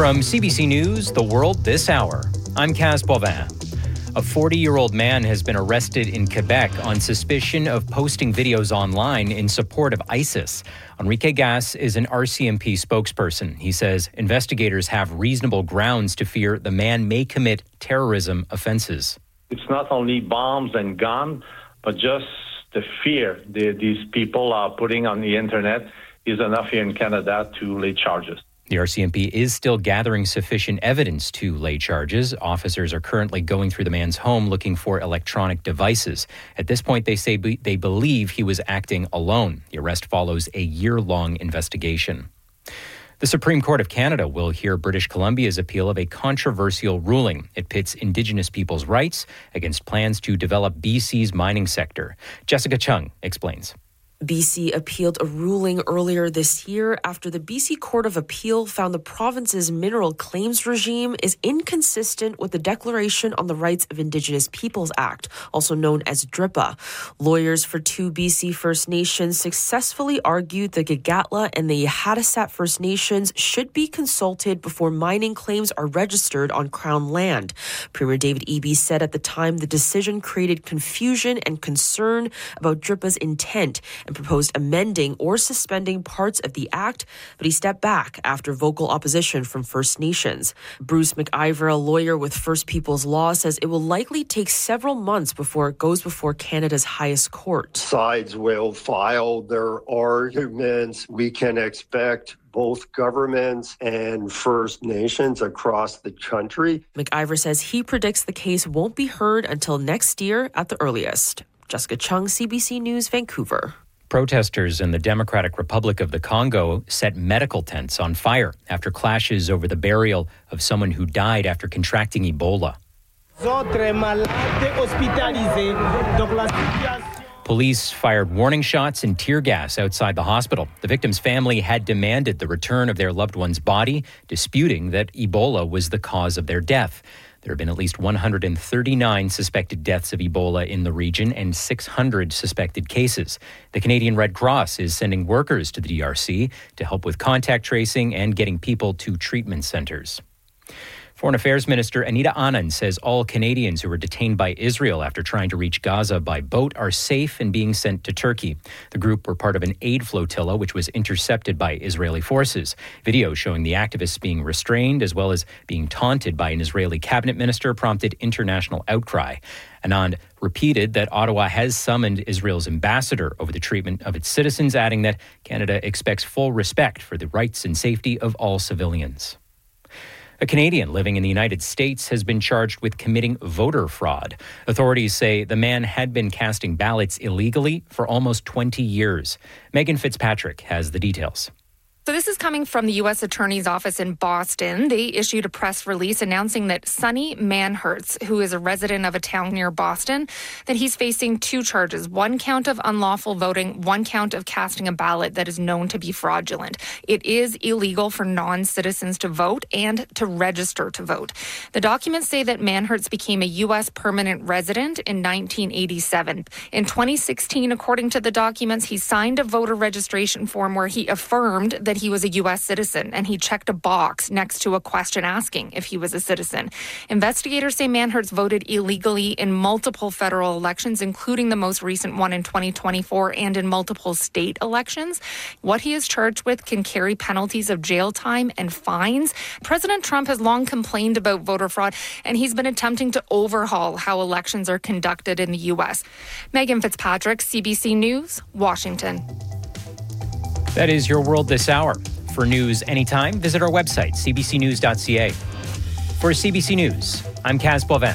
From CBC News, The World This Hour, I'm Kaz Boivin. A 40-year-old man has been arrested in Quebec on suspicion of posting videos online in support of ISIS. Enrique Gas is an RCMP spokesperson. He says investigators have reasonable grounds to fear the man may commit terrorism offenses. It's not only bombs and guns, but just the fear these people are putting on the internet is enough here in Canada to lay charges. The RCMP is still gathering sufficient evidence to lay charges. Officers are currently going through the man's home looking for electronic devices. At this point, they say they believe he was acting alone. The arrest follows a year-long investigation. The Supreme Court of Canada will hear British Columbia's appeal of a controversial ruling. It pits Indigenous people's rights against plans to develop BC's mining sector. Jessica Chung explains. BC appealed a ruling earlier this year after the BC Court of Appeal found the province's mineral claims regime is inconsistent with the Declaration on the Rights of Indigenous Peoples Act, also known as DRIPA. Lawyers for two BC First Nations successfully argued the Gigatla and the Hadasat First Nations should be consulted before mining claims are registered on Crown land. Premier David Eby said at the time the decision created confusion and concern about DRIPA's intent and proposed amending or suspending parts of the act, but he stepped back after vocal opposition from First Nations. Bruce McIver, a lawyer with First Peoples Law, says it will likely take several months before it goes before Canada's highest court. Sides will file their arguments. We can expect both governments and First Nations across the country. McIver says he predicts the case won't be heard until next year at the earliest. Jessica Chung, CBC News, Vancouver. Protesters in the Democratic Republic of the Congo set medical tents on fire after clashes over the burial of someone who died after contracting Ebola. Police fired warning shots and tear gas outside the hospital. The victim's family had demanded the return of their loved one's body, disputing that Ebola was the cause of their death. There have been at least 139 suspected deaths of Ebola in the region and 600 suspected cases. The Canadian Red Cross is sending workers to the DRC to help with contact tracing and getting people to treatment centers. Foreign Affairs Minister Anita Anand says all Canadians who were detained by Israel after trying to reach Gaza by boat are safe and being sent to Turkey. The group were part of an aid flotilla which was intercepted by Israeli forces. Video showing the activists being restrained as well as being taunted by an Israeli cabinet minister prompted international outcry. Anand repeated that Ottawa has summoned Israel's ambassador over the treatment of its citizens, adding that Canada expects full respect for the rights and safety of all civilians. A Canadian living in the United States has been charged with committing voter fraud. Authorities say the man had been casting ballots illegally for almost 20 years. Megan Fitzpatrick has the details. So this is coming from the U.S. Attorney's Office in Boston. They issued a press release announcing that Sonny Manhertz, who is a resident of a town near Boston, that he's facing two charges, one count of unlawful voting, one count of casting a ballot that is known to be fraudulent. It is illegal for non-citizens to vote and to register to vote. The documents say that Manhertz became a U.S. permanent resident in 1987. In 2016, according to the documents, he signed a voter registration form where he affirmed that he was a U.S. citizen, and he checked a box next to a question asking if he was a citizen. Investigators say Manhertz voted illegally in multiple federal elections, including the most recent one in 2024, and in multiple state elections. What he is charged with can carry penalties of jail time and fines. President Trump has long complained about voter fraud, and he's been attempting to overhaul how elections are conducted in the U.S. Megan Fitzpatrick, CBC News, Washington. That is your world this hour. For news anytime, visit our website, cbcnews.ca. For CBC News, I'm Kaz Boivin.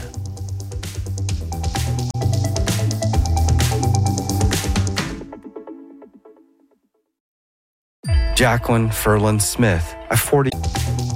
Jacqueline Ferland Smith, a 40...